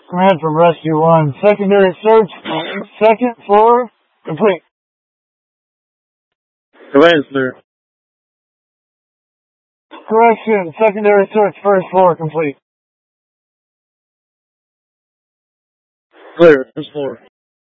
Command from Rescue 1. Secondary search, second floor, complete. Command, sir. Correction, secondary search, first floor, complete. Clear, first floor.